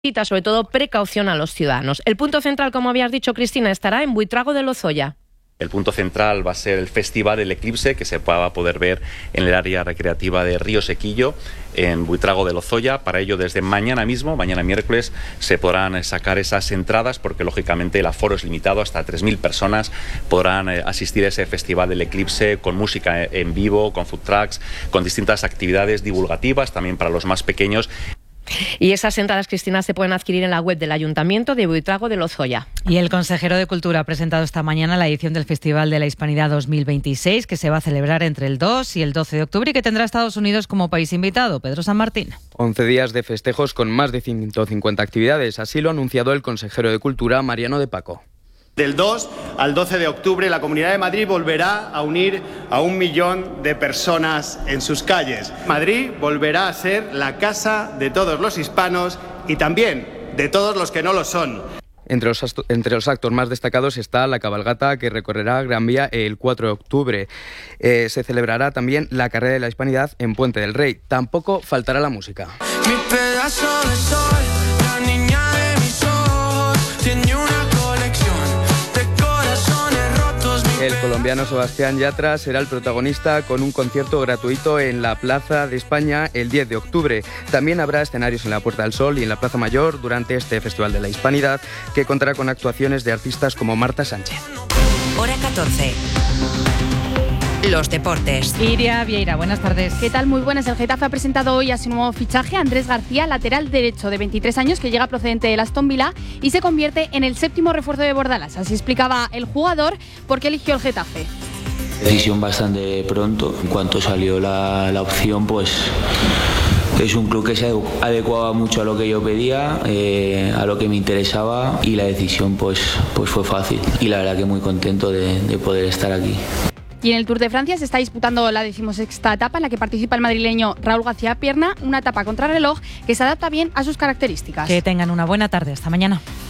Cita sobre todo precaución a los ciudadanos. El punto central, como habías dicho, Cristina, estará en Buitrago de Lozoya. El punto central va a ser el Festival del Eclipse, que se va a poder ver en el área recreativa de Río Sequillo, en Buitrago de Lozoya. Para ello, desde mañana mismo, mañana miércoles, se podrán sacar esas entradas, porque lógicamente el aforo es limitado, hasta 3.000 personas podrán asistir a ese Festival del Eclipse con música en vivo, con food trucks, con distintas actividades divulgativas, también para los más pequeños. Y esas entradas, Cristina, se pueden adquirir en la web del Ayuntamiento de Buitrago de Lozoya. Y el consejero de Cultura ha presentado esta mañana la edición del Festival de la Hispanidad 2026, que se va a celebrar entre el 2 y el 12 de octubre y que tendrá a Estados Unidos como país invitado. Pedro San Martín. 11 días de festejos con más de 150 actividades. Así lo ha anunciado el consejero de Cultura, Mariano de Paco. Del 2 al 12 de octubre, la Comunidad de Madrid volverá a unir a 1 millón de personas en sus calles. Madrid volverá a ser la casa de todos los hispanos y también de todos los que no lo son. Entre los actos más destacados está la cabalgata que recorrerá Gran Vía el 4 de octubre. Se celebrará también la Carrera de la Hispanidad en Puente del Rey. Tampoco faltará la música. Mi pedazo de sol, la niña de mis ojos, tiene una El colombiano Sebastián Yatra será el protagonista con un concierto gratuito en la Plaza de España el 10 de octubre. También habrá escenarios en la Puerta del Sol y en la Plaza Mayor durante este Festival de la Hispanidad, que contará con actuaciones de artistas como Marta Sánchez. Hora 14. Los deportes. Iria Vieira, buenas tardes. ¿Qué tal? Muy buenas. El Getafe ha presentado hoy a su nuevo fichaje, Andrés García, lateral derecho de 23 años, que llega procedente del Aston Villa y se convierte en el 7º refuerzo de Bordalas. Así explicaba el jugador por qué eligió el Getafe. Decisión bastante pronto. En cuanto salió la opción, pues es un club que se adecuaba mucho a lo que yo pedía, a lo que me interesaba, y la decisión pues fue fácil. Y la verdad que muy contento de poder estar aquí. Y en el Tour de Francia se está disputando la 16ª etapa en la que participa el madrileño Raúl García Pierna, una etapa contrarreloj que se adapta bien a sus características. Que tengan una buena tarde. Hasta mañana.